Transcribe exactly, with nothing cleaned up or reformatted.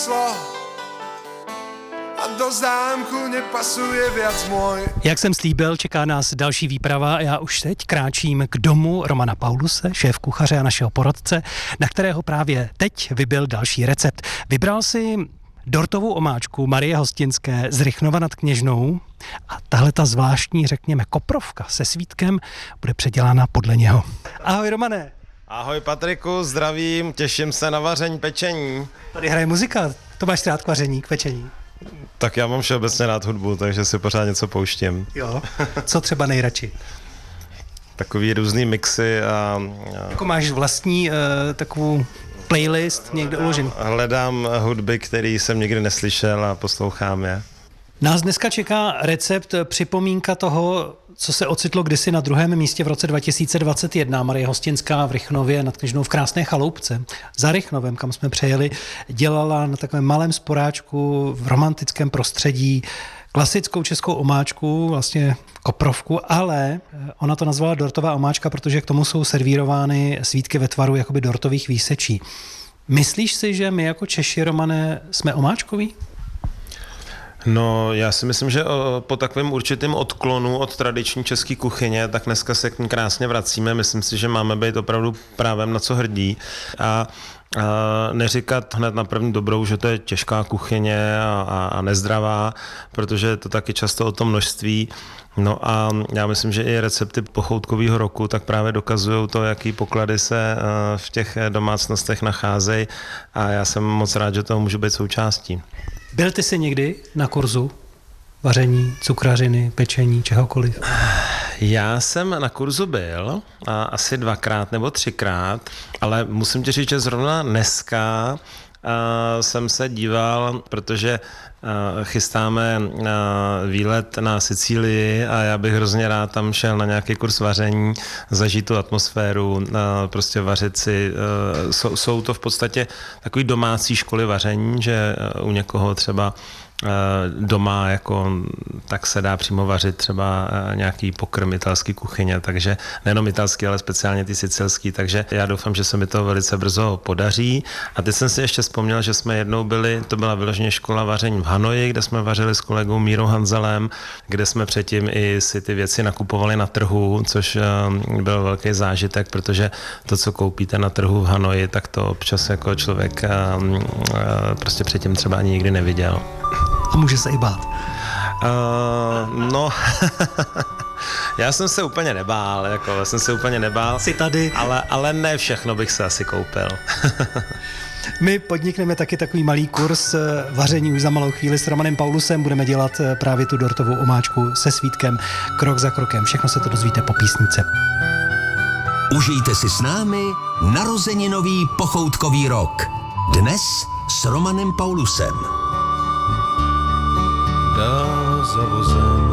A do zámku nepasuje viac môj. Jak jsem slíbil, čeká nás další výprava a já už teď kráčím k domu Romana Pauluse, šéf kuchaře a našeho poradce, na kterého právě teď vybil další recept. Vybral si dortovou omáčku Marie Hostinské z Rychnova nad Kněžnou a tahle ta zvláštní, řekněme, koprovka se svítkem bude předělána podle něho. Ahoj Romane. Ahoj Patriku, zdravím, těším se na vaření, pečení. Tady hraje muzika, to máš rád k vaření, k pečení. Tak já mám všeobecně rád hudbu, takže si pořád něco pouštím. Jo, co třeba nejradši? Takový různý mixy a... a... Jako máš vlastní uh, takovou playlist někde uložený? Hledám hudby, které jsem nikdy neslyšel a poslouchám je. Nás dneska čeká recept, připomínka toho, co se ocitlo kdysi na druhém místě v roce dva tisíce dvacet jedna. Marie Hostinská v Rychnově nad Kněžnou v krásné chaloupce. Za Rychnovem, kam jsme přejeli, dělala na takovém malém sporáčku v romantickém prostředí klasickou českou omáčku, vlastně koprovku, ale ona to nazvala dortová omáčka, protože k tomu jsou servírovány svítky ve tvaru jakoby dortových výsečí. Myslíš si, že my jako Češi, Romane, jsme omáčkoví? No, já si myslím, že po takovém určitém odklonu od tradiční české kuchyně, tak dneska se k ní krásně vracíme. Myslím si, že máme být opravdu právem na co hrdí a A neříkat hned na první dobrou, že to je těžká kuchyně a, a, a nezdravá, protože je to taky často o tom množství. No a já myslím, že i recepty pochoutkového roku tak právě dokazují to, jaký poklady se v těch domácnostech nacházejí a já jsem moc rád, že toho můžu být součástí. Byl ty jsi někdy na kurzu vaření, cukrařiny, pečení, čehokoliv? Já jsem na kurzu byl a asi dvakrát nebo třikrát, ale musím ti říct, že zrovna dneska a jsem se díval, protože chystáme výlet na Sicílii a já bych hrozně rád tam šel na nějaký kurz vaření, zažít tu atmosféru, prostě vařit si. Jsou, jsou to v podstatě takový domácí školy vaření, že u někoho třeba doma jako tak se dá přímo vařit třeba nějaký pokrm italský kuchyně, takže nejenom italský, ale speciálně ty sicilský, takže já doufám, že se mi to velice brzo podaří. A teď jsem si ještě vzpomněl, že jsme jednou byli, to byla vyloženě škola vaření v Hanoji, kde jsme vařili s kolegou Mírou Hanzelem, kde jsme předtím i si ty věci nakupovali na trhu, což byl velký zážitek, protože to, co koupíte na trhu v Hanoji, tak to občas jako člověk prostě předtím třeba ani nikdy neviděl. A může se i bát. Uh, no, já jsem se úplně nebál, jako, já jsem se úplně nebál. Jsi tady. Ale, ale ne všechno bych se asi koupil. My podnikneme taky takový malý kurz vaření už za malou chvíli s Romanem Paulusem. Budeme dělat právě tu dortovou omáčku se svítkem krok za krokem. Všechno se to dozvíte po písnice. Užijte si s námi narozeninový pochoutkový rok. Dnes s Romanem Paulusem. Dál za vozem